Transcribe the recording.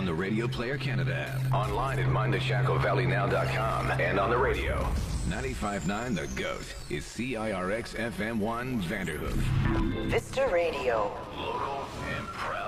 the Radio Player Canada app. Online at mindtheshacklevalleynow.com and on the radio. 95.9 The GOAT is CIRX FM1 Vanderhoof. Vista Radio. Local and proud.